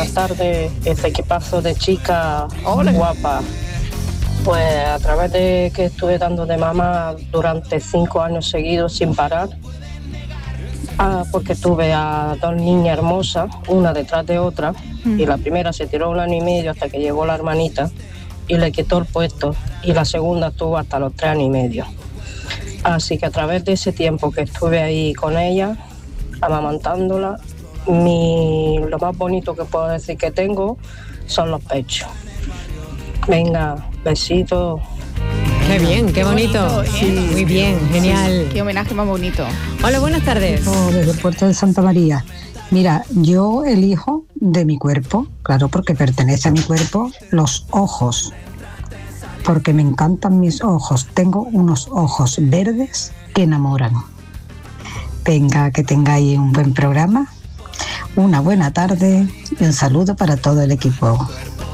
buenas tardes, este equipazo de chicas guapas. Pues a través de que estuve dando de mamá durante 5 años seguidos sin parar, porque tuve a 2 niñas hermosas, una detrás de otra, y la primera se tiró 1 año y medio hasta que llegó la hermanita y le quitó el puesto, y la segunda estuvo hasta los 3 años y medio. Así que a través de ese tiempo que estuve ahí con ella, amamantándola, lo más bonito que puedo decir que tengo son los pechos. Venga, besitos. Qué bien, qué bonito. Sí, muy bien, genial. Sí, qué homenaje más bonito. Hola, buenas tardes. Desde Puerto de Santa María. Mira, yo elijo de mi cuerpo, claro, porque pertenece a mi cuerpo, los ojos. Porque me encantan mis ojos. Tengo unos ojos verdes que enamoran. Venga, que tengáis un buen programa, una buena tarde y un saludo para todo el equipo.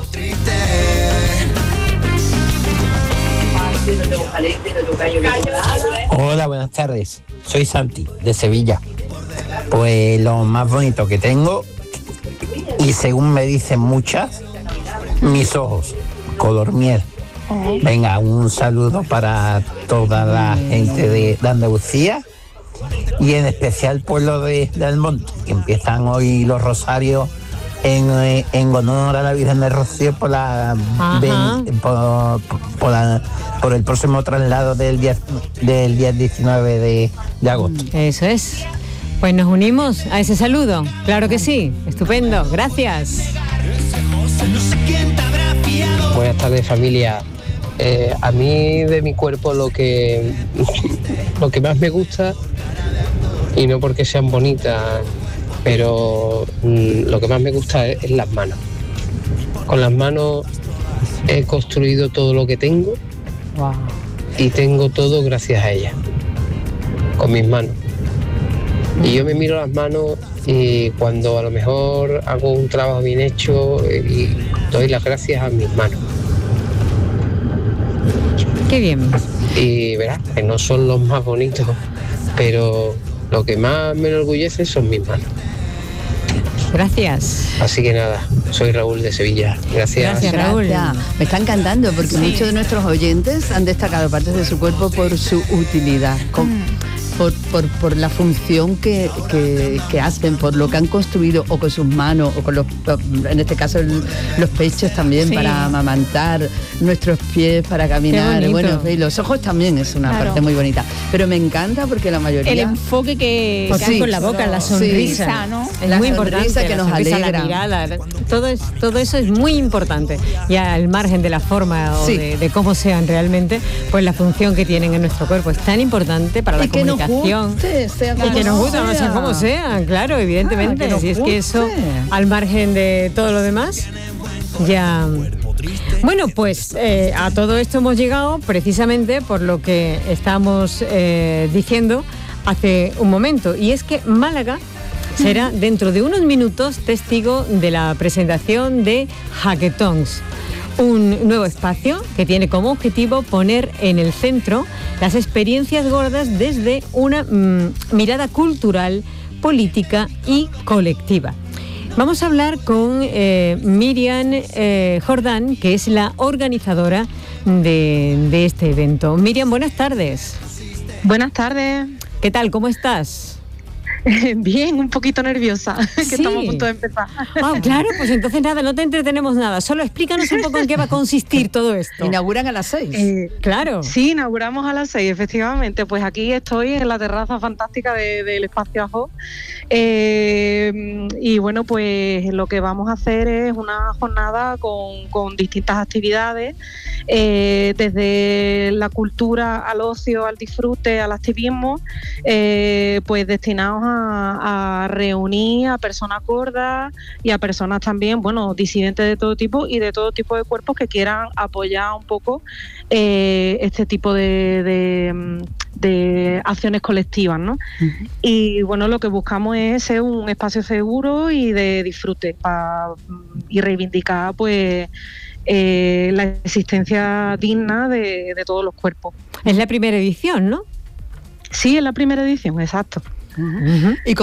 Hola, buenas tardes. Soy Santi, de Sevilla. Pues lo más bonito que tengo, y según me dicen muchas, mis ojos, color miel. Venga, un saludo para toda la gente de Andalucía y en especial el pueblo de Almonte, que empiezan hoy los rosarios en honor a la Virgen del Rocío por el próximo traslado del día 19 de agosto. Eso es. Pues nos unimos a ese saludo. Claro que sí. Estupendo. Gracias. Buenas tardes, familia. A mí de mi cuerpo lo que más me gusta, y no porque sean bonitas, pero lo que más me gusta es las manos. Con las manos he construido todo lo que tengo. Wow. Y tengo todo gracias a ellas, con mis manos. Y yo me miro las manos y cuando a lo mejor hago un trabajo bien hecho, y doy las gracias a mis manos. Qué bien. Y verás que no son los más bonitos, pero lo que más me enorgullece son mis manos. Gracias. Así que nada, soy Raúl de Sevilla. Gracias. Gracias, Raúl. Me está encantando porque muchos de nuestros oyentes han destacado partes de su cuerpo por su utilidad, por la función que hacen, por lo que han construido o con sus manos o con los, en este caso los pechos también para amamantar, nuestros pies para caminar. Bueno, y los ojos también es una parte muy bonita. Pero me encanta porque la mayoría... El enfoque que hay con la boca, la sonrisa, ¿no? Es la muy sonrisa importante, que nos sonrisa, alegra. la mirada, todo eso es muy importante. Y al margen de la forma o de cómo sean realmente, pues la función que tienen en nuestro cuerpo es tan importante para la comunicación. Y que nos guste, no sé cómo sea, claro, evidentemente. Si es que eso, al margen de todo lo demás, ya... Bueno, pues a todo esto hemos llegado precisamente por lo que estamos diciendo hace un momento, y es que Málaga será dentro de unos minutos testigo de la presentación de Hackathons, un nuevo espacio que tiene como objetivo poner en el centro las experiencias gordas desde una mirada cultural, política y colectiva. Vamos a hablar con Miriam Jordán, que es la organizadora de este evento. Miriam, buenas tardes. Buenas tardes. ¿Qué tal? ¿Cómo estás? Bien, un poquito nerviosa, que estamos a punto de empezar. Claro, pues entonces nada, no te entretenemos nada. Solo explícanos un poco en qué va a consistir todo esto. Inauguran a las 6. Claro. Sí, inauguramos a las 6, efectivamente. Pues aquí estoy en la terraza fantástica del Espacio Ajo. Y bueno, pues lo que vamos a hacer es una jornada con distintas actividades, desde la cultura al ocio, al disfrute, al activismo, pues destinados a reunir a personas gordas y a personas también, bueno, disidentes de todo tipo y de todo tipo de cuerpos que quieran apoyar un poco este tipo de acciones colectivas, ¿no? Uh-huh. Y bueno, lo que buscamos es ser un espacio seguro y de disfrute y reivindicar pues la existencia digna de todos los cuerpos. Es la primera edición, ¿no? Sí, es la primera edición, exacto. Uh-huh. Y